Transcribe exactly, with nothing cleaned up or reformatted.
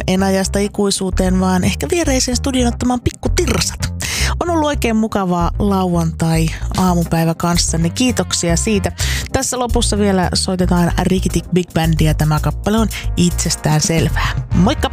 en ajasta ikuisuuteen, vaan ehkä viereiseen studion ottamaan pikku tirsat. On ollut oikein mukavaa lauantai-aamupäivä kanssanne. Kiitoksia siitä. Tässä lopussa vielä soitetaan Rikitik Big Bandia. Tämä kappale on itsestään selvää. Moikka!